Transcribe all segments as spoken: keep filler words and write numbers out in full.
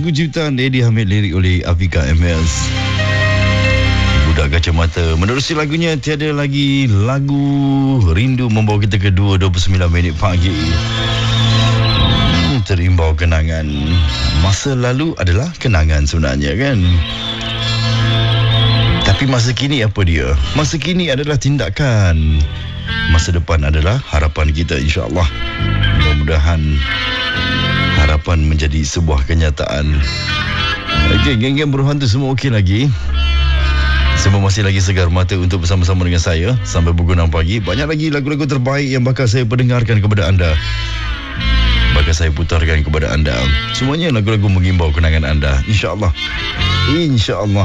lagu ciptaan Eddie Hamid, lirik oleh Afika M S. Budak Kacamata. Menerusi lagunya tiada lagi lagu Rindu membawa kita ke dua dua puluh sembilan minit pagi. Hmm, terimbau kenangan. Masa lalu adalah kenangan sebenarnya kan. Tapi masa kini apa dia? Masa kini adalah tindakan. Masa depan adalah harapan kita, insya-Allah. Mudah-mudahan harapan menjadi sebuah kenyataan. Okey, geng-geng Berhantu semua okey lagi? Semua masih lagi segar mata untuk bersama-sama dengan saya sampai pukul enam pagi. Banyak lagi lagu-lagu terbaik yang bakal saya perdengarkan kepada anda. Bakal saya putarkan kepada anda. Semuanya lagu-lagu mengimbau kenangan anda, insya-Allah. Insya-Allah.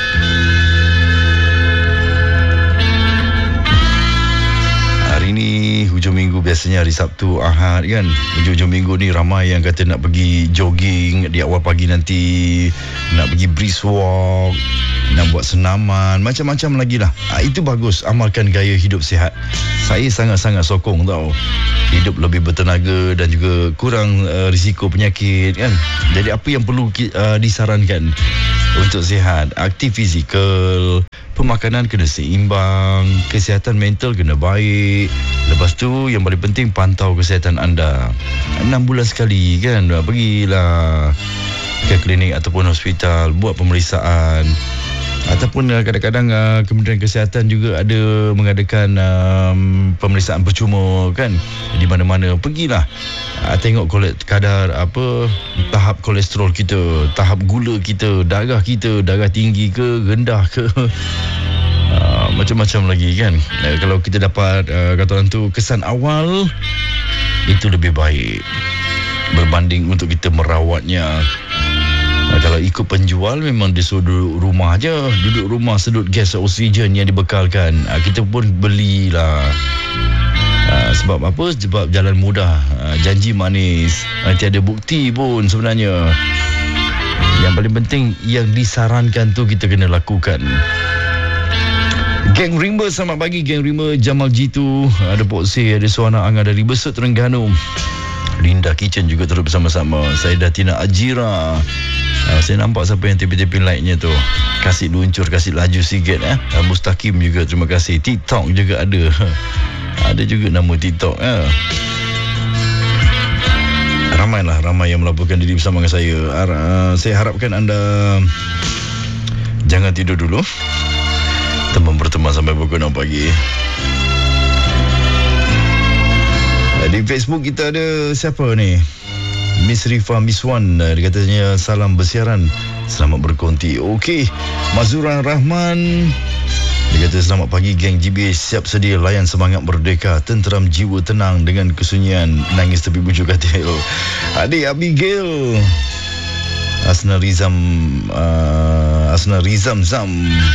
Hari ni hujung minggu, biasanya hari Sabtu, Ahad kan. Hujung-hujung minggu ni ramai yang kata nak pergi jogging di awal pagi nanti, nak pergi brisk walk, nak buat senaman, macam-macam lagi lah. Ha, itu bagus, amalkan gaya hidup sihat. Saya sangat-sangat sokong tau. Hidup lebih bertenaga dan juga kurang uh, risiko penyakit kan. Jadi apa yang perlu uh, disarankan untuk sihat? Aktif fizikal, pemakanan kena seimbang, kesihatan mental kena baik. Lepas tu yang paling penting pantau kesihatan anda. Enam bulan sekali kan, pergilah ke klinik ataupun hospital, buat pemeriksaan. Ataupun uh, kadang-kadang uh, Kementerian Kesihatan juga ada mengadakan um, pemeriksaan percuma kan. Di mana-mana pergilah, uh, tengok kolek, kadar apa, tahap kolesterol kita, tahap gula kita, darah kita, darah tinggi ke, rendah ke. Uh, macam-macam lagi kan. Uh, kalau kita dapat uh, kata orang tu kesan awal, itu lebih baik berbanding untuk kita merawatnya. Uh, kalau ikut penjual, memang dia suruh duduk rumah je, duduk rumah sedut gas oksigen yang dibekalkan. Uh, kita pun belilah. Uh, sebab apa? Sebab jalan mudah, uh, janji manis, uh, tiada bukti pun sebenarnya. Yang paling penting yang disarankan tu kita kena lakukan. Geng Rimba, selamat pagi Geng Rimba. Jamal Jitu, ada Pok C, ada Suana Angah dari Besut Terengganu. Linda Kitchen juga terus bersama-sama. Saya dah Tina Ajira. Uh, saya nampak siapa yang tepi-tepi like-nya tu. Kasih luncur, kasih laju sikit eh. Uh, Mustaqim juga, terima kasih. TikTok juga ada. Ada juga nama TikTok eh. Ramailah, ramai yang melaporkan diri bersama dengan saya. Uh, saya harapkan anda jangan tidur dulu. Teman berteman sampai pukul enam pagi. Di Facebook kita ada siapa ni? Miss Rifa Miswan. Dia katanya salam bersiaran, selamat berkonti. Okey. Mazuran Rahman, dia kata selamat pagi geng G B S, siap sedia layan semangat merdeka, tenteram jiwa tenang dengan kesunyian, nangis tepi bujur katil. Adik Abigail, Asna Rizam, uh, Asna Rizam Zam,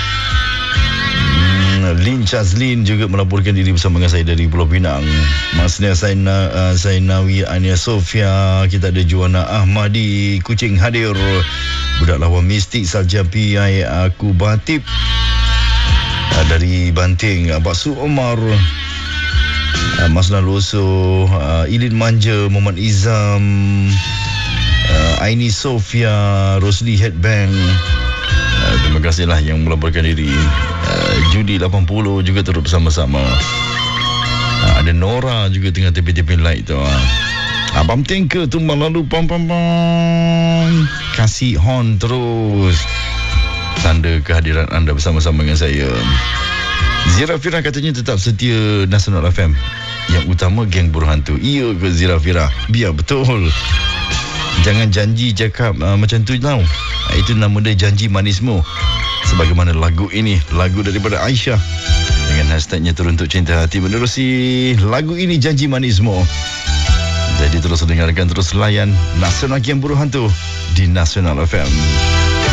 Lin Chazlin juga melaporkan diri bersama dengan saya dari Pulau Pinang. Masnya Saina, uh, Sainawi Ania Sofia. Kita ada Juana Ahmadi Kucing hadir. Budak lawan mistik Saljapi Aku Batip uh, dari Banting. Pak Su Omar, uh, Masna Loso, uh, Ilin Manja, Muhammad Izam, uh, Aini Sofia, Rosli Headbang. Uh, terima kasihlah yang melaporkan diri. uh, Judi lapan puluh juga terus bersama-sama. uh, Ada Nora juga tengah tepi-tepi like tu. uh. Abang Tengke tumbang lalu pam pam pam. Kasih horn terus, tanda kehadiran anda bersama-sama dengan saya. Zirafira katanya tetap setia Nasional F M. Yang utama geng Berhantu. Iya ke Zirafira? Biar betul. Jangan janji cakap uh, macam tu tau. Itu nama dia janji manismu. Sebagaimana lagu ini, lagu daripada Aisyah dengan hashtagnya Teruntuk Cinta Hati. Menerusi lagu ini, Janji Manismu. Jadi terus dengarkan, terus layan Nasional Geng Berhantu di Nasional F M.